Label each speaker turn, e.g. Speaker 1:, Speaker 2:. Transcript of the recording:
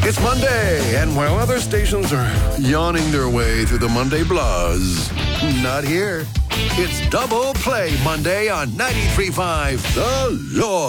Speaker 1: It's Monday, and while other stations are yawning their way through the Monday buzz, not here. It's Double Play Monday on 93.5 The Lord.